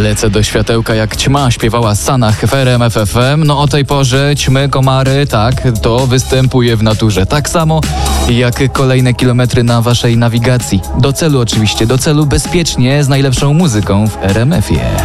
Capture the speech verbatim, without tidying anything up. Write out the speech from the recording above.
Lecę do światełka jak ćma, śpiewała Sanach w R M F F M. No o tej porze ćmy, komary, tak, to występuje w naturze. Tak samo jak kolejne kilometry na waszej nawigacji. Do celu oczywiście, do celu bezpiecznie, z najlepszą muzyką w R M F ie.